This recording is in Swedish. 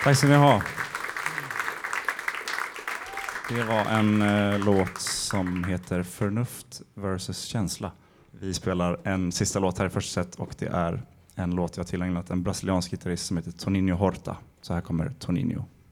Tack ska ni ha. Det var en låt som heter Förnuft versus känsla. Vi spelar en sista låt här i första set och det är en låt jag tillägnat en brasiliansk gitarrist som heter Toninho Horta. Så här kommer Toninho.